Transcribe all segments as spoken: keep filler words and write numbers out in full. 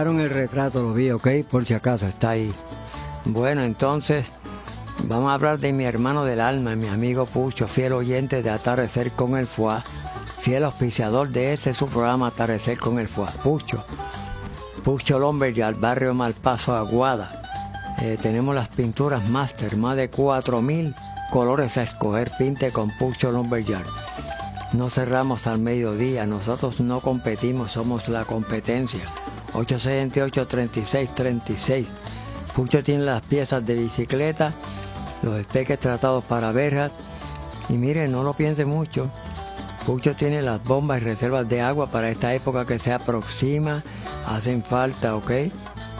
mandaron el retrato, lo vi, ok, por si acaso, está ahí. Bueno, entonces, vamos a hablar de mi hermano del alma, mi amigo Pucho, fiel oyente de Atardecer con el Fuá, fiel auspiciador de ese su programa Atardecer con el Fuá. Pucho, Pucho Lumberyard, barrio Malpaso, Aguada. Eh, tenemos las pinturas máster, más de cuatro mil colores a escoger, pinte con Pucho Lumberyard. No cerramos al mediodía, nosotros no competimos, somos la competencia. ocho seis ocho, tres seis tres seis. Pucho tiene las piezas de bicicleta, los espeques tratados para verjas. Y miren, no lo piense mucho. Pucho tiene las bombas y reservas de agua para esta época que se aproxima. Hacen falta, ¿ok? Eh,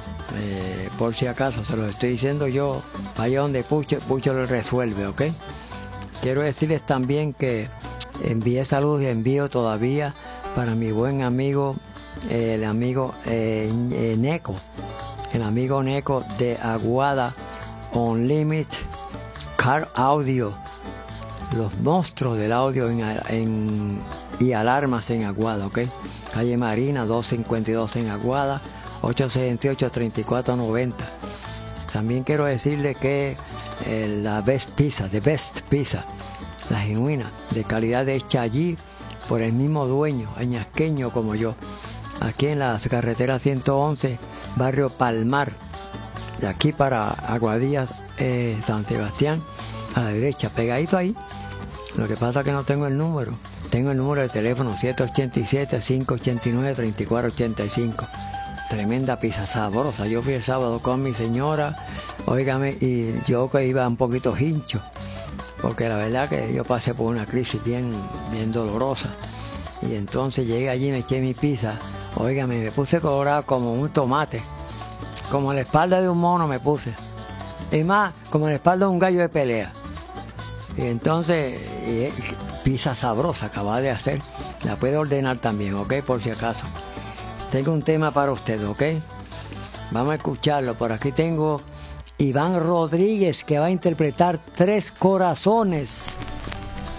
por si acaso, se los estoy diciendo yo. Vaya donde Pucho, Pucho lo resuelve, ¿ok? Quiero decirles también que envié saludos y envío todavía para mi buen amigo, eh, el amigo eh, eh, Neco. El amigo Neco de Aguada, Unlimited Car Audio, los monstruos del audio en, en, y alarmas en Aguada, ¿ok? Calle Marina, doscientos cincuenta y dos en Aguada, ocho seis ocho, tres cuatro nueve cero. También quiero decirle que eh, la Best Pizza, The Best Pizza, la genuina, de calidad hecha allí por el mismo dueño, añasqueño como yo, aquí en la carretera ciento once, barrio Palmar, de aquí para Aguadillas, eh, San Sebastián, a la derecha, pegadito ahí. Lo que pasa es que no tengo el número, tengo el número de teléfono siete ocho siete, cinco ocho nueve, tres cuatro ocho cinco. Tremenda pizza sabrosa. Yo fui el sábado con mi señora, óigame, y yo que iba un poquito hincho, porque la verdad que yo pasé por una crisis bien, bien dolorosa. Y entonces llegué allí, me eché mi pizza, óigame, me puse colorado como un tomate, como la espalda de un mono me puse. Es más, como la espalda de un gallo de pelea. Y entonces, eh, pizza sabrosa acaba de hacer. La puede ordenar también, ¿ok? Por si acaso. Tengo un tema para usted, ¿ok? Vamos a escucharlo. Por aquí tengo Iván Rodríguez, que va a interpretar Tres Corazones.